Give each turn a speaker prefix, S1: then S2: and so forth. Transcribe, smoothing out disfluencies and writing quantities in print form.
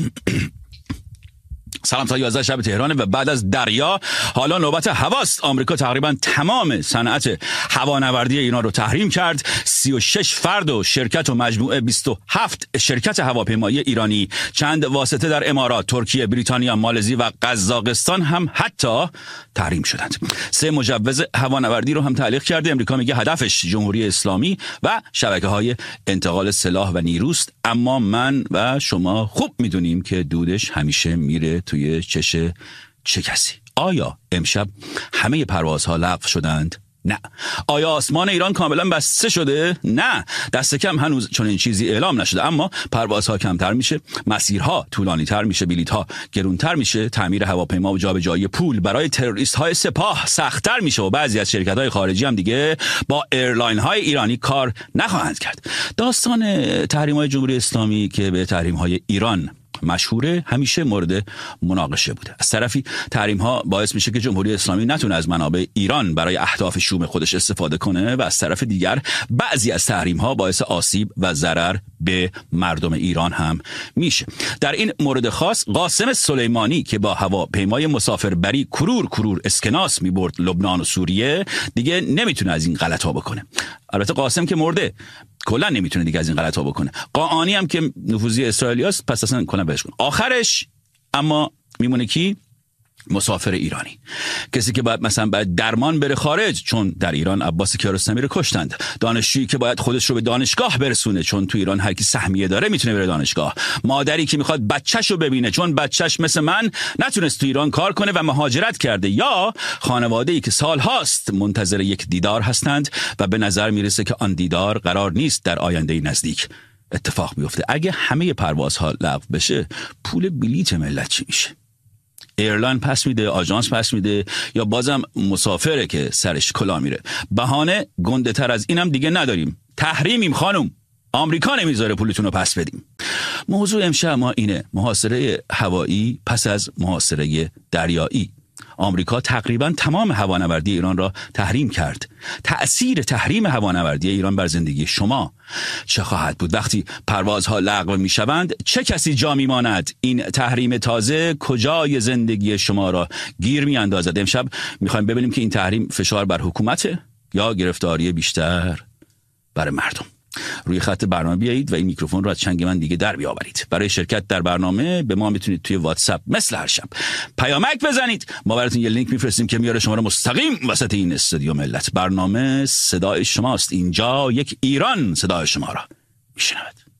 S1: سلام تا 11 شب تهران و بعد از دریا حالا نوبت هواست. آمریکا تقریبا تمام صنعت هوانوردی ایران رو تحریم کرد. 36 فرد و شرکت و مجموعه 27 شرکت هواپیمایی ایرانی، چند واسطه در امارات، ترکیه، بریتانیا، مالزی و قزاقستان هم حتی تحریم شدند. 3 مجوز هوانوردی رو هم تعلیق کرده. امریکا میگه هدفش جمهوری اسلامی و شبکه‌های انتقال سلاح و نیروست، اما من و شما خوب میدونیم که دودش همیشه میره توی چش چه کسی. آیا امشب همه پروازها لغو شدند؟ نه. آیا آسمان ایران کاملا بسته شده؟ نه. دست کم هنوز چون این چیزی اعلام نشده، اما پروازها کمتر میشه، مسیرها طولانی تر میشه، بلیطها گرونتر میشه، تعمیر هواپیما و جابجایی پول برای تروریست های سپاه سخت‌تر میشه و بعضی از شرکت های خارجی هم دیگه با ایرلاین های ایرانی کار نخواهند کرد. داستان تحریم های جمهوری اسلامی که به تحریم های ایران مشهوره همیشه مورد مناقشه بوده. از طرفی تحریم ها باعث میشه که جمهوری اسلامی نتونه از منابع ایران برای اهداف شوم خودش استفاده کنه و از طرف دیگر بعضی از تحریم ها باعث آسیب و ضرر به مردم ایران هم میشه. در این مورد خاص قاسم سلیمانی که با هواپیمای مسافربری کرور اسکناس میبرد لبنان و سوریه دیگه نمیتونه از این غلطا بکنه. البته قاسم که مرده کلا نمیتونه دیگه از این غلطا بکنه. قاآنی هم که نفوذی اسرائیلیاست پس اصلا کلا بهش کن. آخرش اما میمونه کی؟ مسافر ایرانی، کسی که باید درمان بره خارج چون در ایران عباس کیارستمی رو کشتند، دانشجویی که باید خودش رو به دانشگاه برسونه چون تو ایران هر کی سهمیه داره میتونه بره دانشگاه، مادری که میخواد بچه‌شو ببینه چون بچه‌ش مثل من نتونست تو ایران کار کنه و مهاجرت کرده، یا خانواده‌ای که سالهاست منتظر یک دیدار هستند و به نظر میرسه که آن دیدار قرار نیست در آینده نزدیک اتفاق بیفته. اگه همه پروازها لغو بشه پول بلیط ملت چی میشه؟ ایرلاین پس میده، آژانس پس میده، یا بازم مسافره که سرش کلا میره؟ بهانه گنده تر از اینم دیگه نداریم. تحریمیم خانم، آمریکا نمیذاره پولتون رو پس بدیم. موضوع امشب ما اینه: محاصره هوایی پس از محاصره دریایی. آمریکا تقریبا تمام هوانوردی ایران را تحریم کرد. تأثیر تحریم هوانوردی ایران بر زندگی شما چه خواهد بود؟ وقتی پروازها لغو میشوند چه کسی جا میماند؟ این تحریم تازه کجای زندگی شما را گیر میاندازد؟ امشب میخوایم ببینیم که این تحریم فشار بر حکومته یا گرفتاری بیشتر بر مردم. روی خط برنامه بیایید و این میکروفون رو از چنگ من دیگه در بیاورید. برای شرکت در برنامه به ما میتونید توی واتساپ مثل هر شب پیامک بزنید، ما براتون یه لینک میفرستیم که میاره شما رو مستقیم وسط این استودیو ملت. برنامه صدای شماست، اینجا یک ایران صدای شما را میشنود.